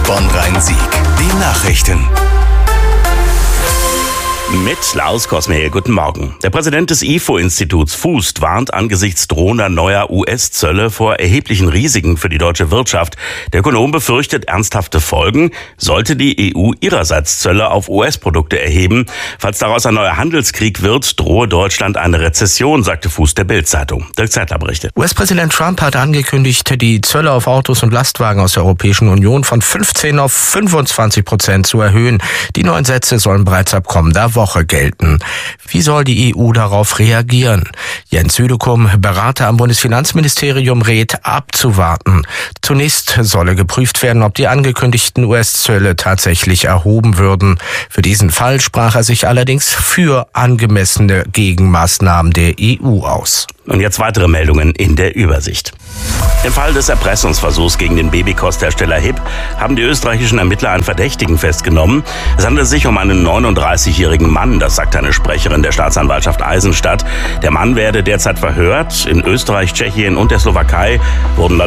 Bonn-Rhein-Sieg. Die Nachrichten. Mit Klaus Kosmehl, guten Morgen. Der Präsident des IFO-Instituts FUST warnt angesichts drohender neuer US-Zölle vor erheblichen Risiken für die deutsche Wirtschaft. Der Ökonom befürchtet ernsthafte Folgen, sollte die EU ihrerseits Zölle auf US-Produkte erheben. Falls daraus ein neuer Handelskrieg wird, drohe Deutschland eine Rezession, sagte FUST der Bild-Zeitung. Dirk Zeitler berichtet. US-Präsident Trump hat angekündigt, die Zölle auf Autos und Lastwagen aus der Europäischen Union von 15 auf 25% zu erhöhen. Die neuen Sätze sollen bereits ab kommender Woche gelten. Wie soll die EU darauf reagieren? Jens Südekum, Berater am Bundesfinanzministerium, rät, abzuwarten. Zunächst solle geprüft werden, ob die angekündigten US-Zölle tatsächlich erhoben würden. Für diesen Fall sprach er sich allerdings für angemessene Gegenmaßnahmen der EU aus. Und jetzt weitere Meldungen in der Übersicht. Im Fall des Erpressungsversuchs gegen den Babykosthersteller HIP haben die österreichischen Ermittler einen Verdächtigen festgenommen. Es handelt sich um einen 39-jährigen Mann, das sagt eine Sprecherin der Staatsanwaltschaft Eisenstadt. Der Mann werde derzeit verhört. In Österreich, Tschechien und der Slowakei wurden